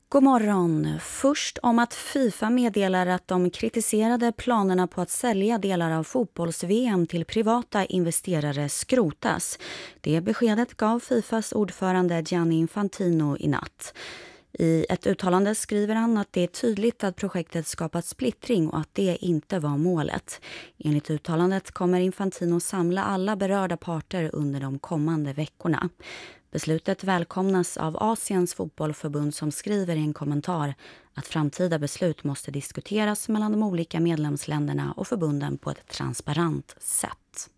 God morgon. Först om att FIFA meddelar att de kritiserade planerna på att sälja delar av fotbolls-VM till privata investerare skrotas. Det beskedet gav FIFAs ordförande Gianni Infantino i natt. I ett uttalande skriver han att det är tydligt att projektet skapat splittring och att det inte var målet. Enligt uttalandet kommer Infantino samla alla berörda parter under de kommande veckorna. Beslutet välkomnas av Asiens fotbollförbund som skriver i en kommentar att framtida beslut måste diskuteras mellan de olika medlemsländerna och förbunden på ett transparent sätt.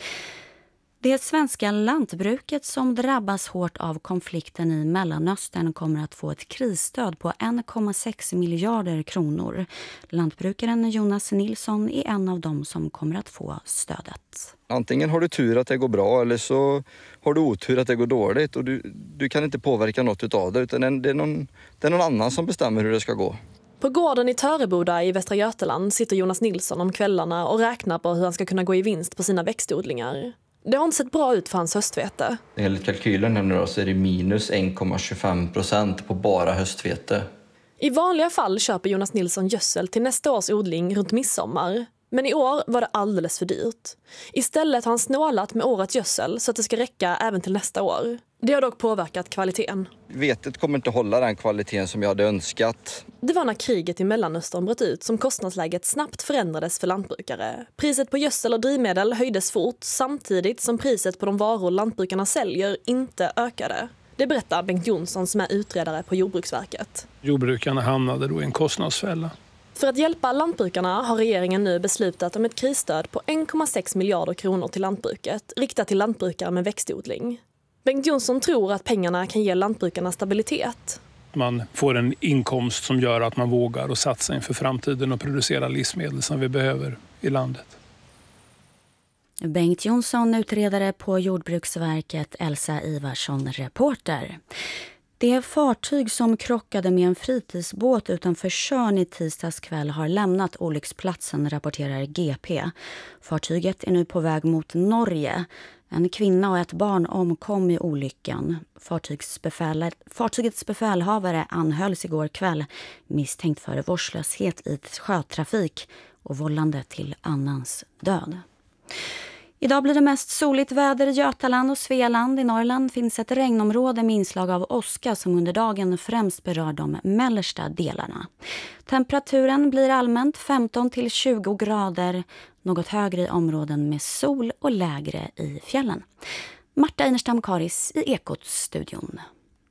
Det svenska lantbruket som drabbas hårt av konflikten i Mellanöstern kommer att få ett krisstöd på 1,6 miljarder kronor. Lantbrukaren Jonas Nilsson är en av dem som kommer att få stödet. Antingen har du tur att det går bra eller så har du otur att det går dåligt och du kan inte påverka något av det utan det är någon annan som bestämmer hur det ska gå. På gården i Töreboda i Västra Götaland sitter Jonas Nilsson om kvällarna och räknar på hur han ska kunna gå i vinst på sina växtodlingar. Det har inte sett bra ut för hans höstvete. Enligt kalkylen här nu då, så är det minus 1,25% på bara höstvete. I vanliga fall köper Jonas Nilsson gödsel till nästa års odling runt midsommar. Men i år var det alldeles för dyrt. Istället har han snålat med årets gödsel så att det ska räcka även till nästa år. Det har dock påverkat kvaliteten. Vetet kommer inte hålla den kvaliteten som jag hade önskat. Det var när kriget i Mellanöstern bröt ut som kostnadsläget snabbt förändrades för lantbrukare. Priset på gödsel och drivmedel höjdes fort samtidigt som priset på de varor lantbrukarna säljer inte ökade. Det berättar Bengt Jonsson som är utredare på Jordbruksverket. Jordbrukarna hamnade då i en kostnadsfälla. För att hjälpa lantbrukarna har regeringen nu beslutat om ett krisstöd på 1,6 miljarder kronor till lantbruket, riktat till lantbrukare med växtodling. Bengt Jonsson tror att pengarna kan ge lantbrukarna stabilitet. Man får en inkomst som gör att man vågar och satsa inför framtiden och producera livsmedel som vi behöver i landet. Bengt Jonsson, utredare på Jordbruksverket, Elsa Ivarsson, reporter. Det fartyg som krockade med en fritidsbåt utanför Tjörn i tisdags kväll har lämnat olycksplatsen, rapporterar GP. Fartyget är nu på väg mot Norge. En kvinna och ett barn omkom i olyckan. Fartygets befälhavare anhölls igår kväll misstänkt för vårdslöshet i sjötrafik och vållande till annans död. Idag blir det mest soligt väder i Götaland och Svealand. I Norrland finns ett regnområde med inslag av åska som under dagen främst berör de mellersta delarna. Temperaturen blir allmänt 15-20 grader, något högre i områden med sol och lägre i fjällen. Marta Einerstam-Karis i Ekot-studion.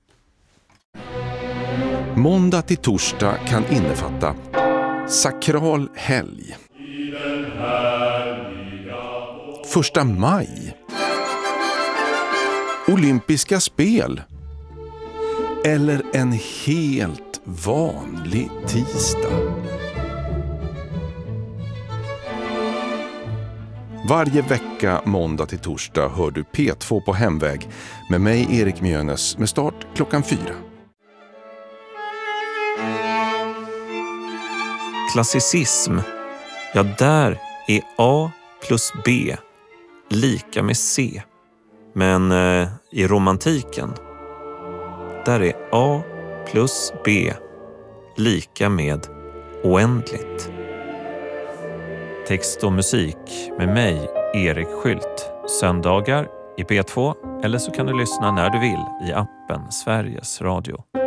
Måndag till torsdag kan innefatta sakral helg. Första maj. Olympiska spel. Eller en helt vanlig tisdag. Varje vecka, måndag till torsdag, hör du P2 på hemväg med mig, Erik Mjönes, med start klockan 4. Klassicism. Ja, där är A plus B lika med C. Men i romantiken, där är A plus B lika med oändligt. Text och musik med mig, Erik Skylt. Söndagar i P2 eller så kan du lyssna när du vill i appen Sveriges Radio.